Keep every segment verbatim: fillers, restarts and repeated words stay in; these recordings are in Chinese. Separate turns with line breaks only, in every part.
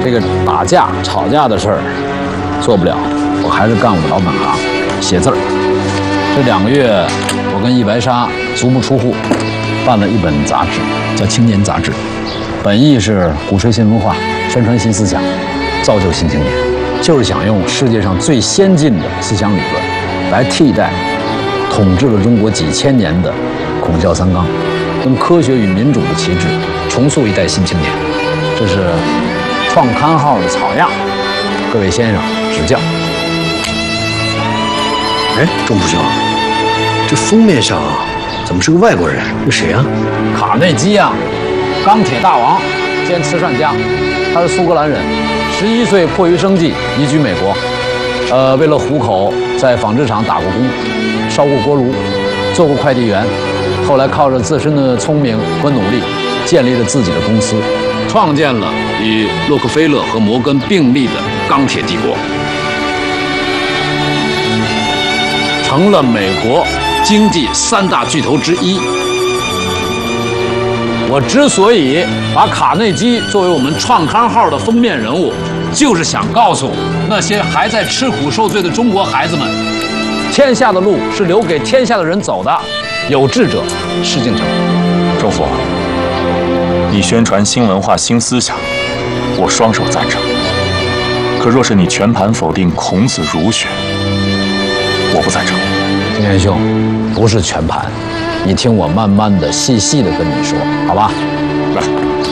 这个打架吵架的事儿做不了，我还是干我的老本行，写字儿。这两个月，我跟易白沙足不出户，办了一本杂志，叫《青年杂志》，本意是鼓吹新文化，宣传新思想，造就新青年，就是想用世界上最先进的思想理论来替代统治了中国几千年的孔教三纲，用科学与民主的旗帜重塑一代新青年。这是创刊号的草样，各位先生指教。
哎，钟部兄，这封面上怎么是个外国人？这谁啊？
卡内基啊，钢铁大王兼慈善家，他是苏格兰人，十一岁迫于生计移居美国，呃，为了糊口，在纺织厂打过工，烧过锅炉，做过快递员，后来靠着自身的聪明和努力，建立了自己的公司，创建了与洛克菲勒和摩根并立的钢铁帝国，成了美国经济三大巨头之一。我之所以把卡内基作为我们创刊号的封面人物，就是想告诉那些还在吃苦受罪的中国孩子们，天下的路是留给天下的人走的，有志者事竟成。
周父，你宣传新文化新思想，我双手赞成。可若是你全盘否定孔子儒学，我不赞成。
金元兄，不是全盘，你听我慢慢的、细细的跟你说，好吧？
来，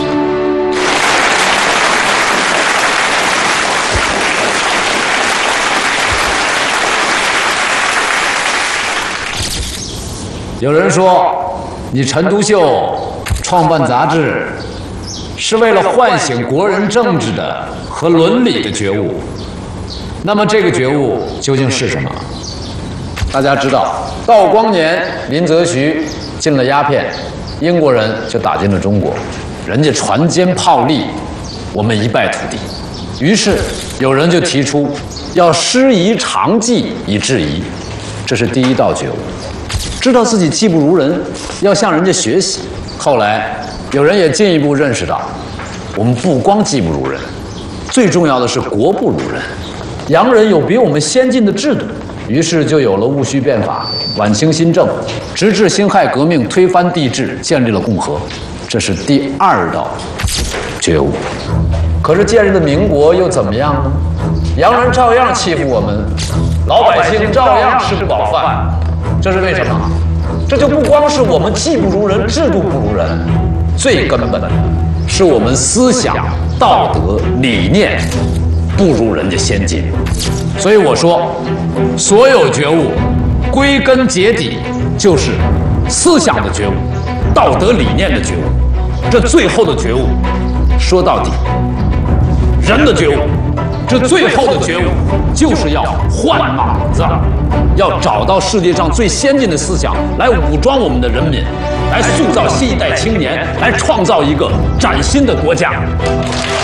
有人说，你陈独秀创办杂志，是为了唤醒国人政治的和伦理的觉悟。那么这个觉悟究竟是什么？大家知道，道光年林则徐禁了鸦片，英国人就打进了中国，人家船坚炮利，我们一败涂地。于是有人就提出要师夷长技以制夷，这是第一道觉悟。知道自己技不如人，要向人家学习。后来有人也进一步认识到，我们不光技不如人，最重要的是国不如人。洋人有比我们先进的制度，于是就有了戊戌变法、晚清新政，直至辛亥革命推翻帝制，建立了共和。这是第二道觉悟。可是建立的民国又怎么样呢？洋人照样欺负我们，老百姓照样吃不饱饭。这是为什么？这就不光是我们技不如人、制度不如人，最根本的是我们思想、道德、理念不如人家先进。所以我说，所有觉悟归根结底就是思想的觉悟、道德理念的觉悟。这最后的觉悟，说到底，人的觉悟，这最后的觉悟就是要换脑子，要找到世界上最先进的思想，来武装我们的人民，来塑造新一代青年，来创造一个崭新的国家。